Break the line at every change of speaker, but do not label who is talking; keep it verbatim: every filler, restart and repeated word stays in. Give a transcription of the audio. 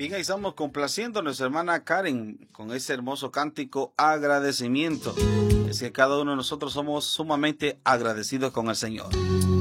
Bien, ahí estamos complaciendo a nuestra hermana Karen con ese hermoso cántico agradecimiento. Es que cada uno de nosotros somos sumamente agradecidos con el Señor.